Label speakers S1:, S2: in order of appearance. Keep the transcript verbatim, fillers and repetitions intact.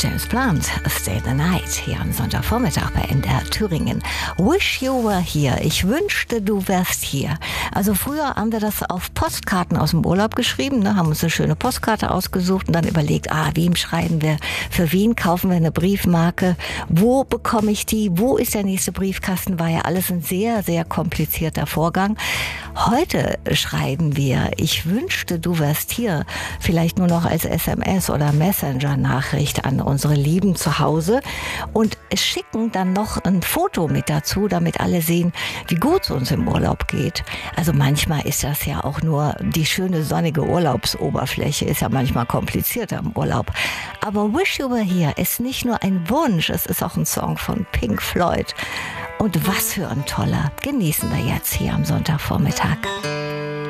S1: James Blunt, Stay the Night, hier am Sonntagvormittag bei M D R Thüringen. Wish you were here. Ich wünschte, du wärst hier. Also früher haben wir das auf Postkarten aus dem Urlaub geschrieben, ne, haben uns eine schöne Postkarte ausgesucht und dann überlegt, ah, wem schreiben wir, für wen kaufen wir eine Briefmarke, wo bekomme ich die, wo ist der nächste Briefkasten, war ja alles ein sehr, sehr komplizierter Vorgang. Heute schreiben wir, ich wünschte, du wärst hier, vielleicht nur noch als S M S oder Messenger-Nachricht an unsere Lieben zu Hause und schicken dann noch ein Foto mit dazu, damit alle sehen, wie gut es uns im Urlaub geht. Also manchmal ist das ja auch nur die schöne sonnige Urlaubsoberfläche, ist ja manchmal komplizierter im Urlaub. Aber Wish You Were Here ist nicht nur ein Wunsch, es ist auch ein Song von Pink Floyd. Und was für ein toller, genießen wir jetzt hier am Sonntagvormittag.